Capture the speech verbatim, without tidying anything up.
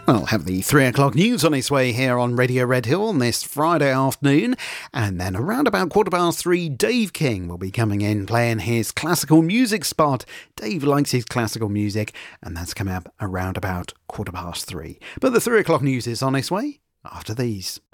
I'll have the three o'clock news on its way here on Radio Red Hill on this Friday afternoon. And then around about quarter past three, Dave King will be coming in playing his classical music spot. Dave likes his classical music, and that's coming up around about quarter past three. But the three o'clock news is on its way after these.